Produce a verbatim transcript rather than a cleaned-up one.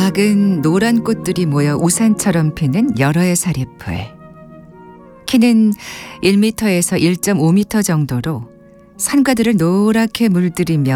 작은 노란 꽃들이 모여 우산처럼 피는 여러 해살의 풀. 키는 일 미터에서 일 점 오 미터 정도로 산가들을 노랗게 물들이며